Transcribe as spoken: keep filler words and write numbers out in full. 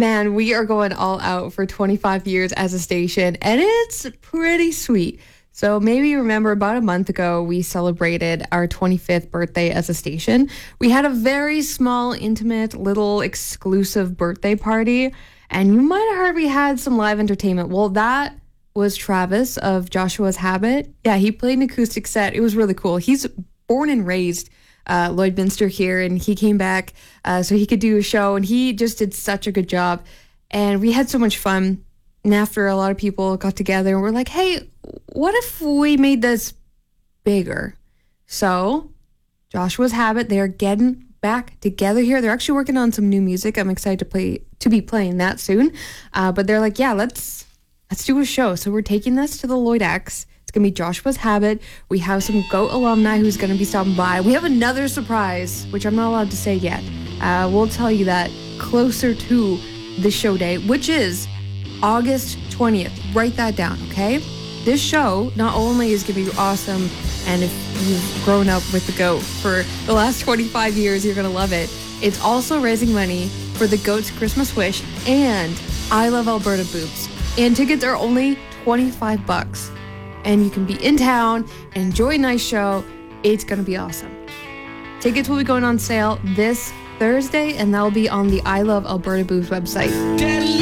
Man, we are going all out for twenty-five years as a station, and it's pretty sweet. So maybe you remember about a month ago, we celebrated our twenty-fifth birthday as a station. We had a very small, intimate, little exclusive birthday party, and you might have heard we had some live entertainment. Well, that was Travis of Joshua's Habit. Yeah, he played an acoustic set. It was really cool. He's born and raised uh, Lloydminster here, and he came back uh, so he could do a show, and he just did such a good job. And we had so much fun. And after a lot of people got together and we're like, hey, what if we made this bigger? So Joshua's Habit, they're getting back together here. They're actually working on some new music. I'm excited to play to be playing that soon. Uh, but they're like, yeah, let's let's do a show. So we're taking this to the Lloyd X. It's going to be Joshua's Habit. We have some GOAT alumni who's going to be stopping by. We have another surprise, which I'm not allowed to say yet. Uh, we'll tell you that closer to the show day, which is August twentieth. Write that down, okay? This show not only is going to be awesome, and if you've grown up with the GOAT for the last twenty-five years, you're going to love it. It's also raising money for the GOAT's Christmas Wish and I Love Alberta Boobs. And tickets are only twenty-five bucks. And you can be in town and enjoy a nice show. It's going to be awesome. Tickets will be going on sale this Thursday, and that will be on the I Love Alberta Boobs website.